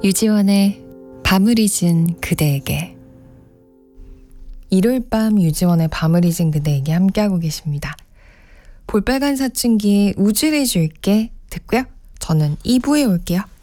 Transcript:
유지원의 밤을 잊은 그대에게. 일요일 밤 유지원의 밤을 잊은 그대에게 함께하고 계십니다. 볼빨간 사춘기의 우주를 줄게 듣고요. 저는 2부에 올게요.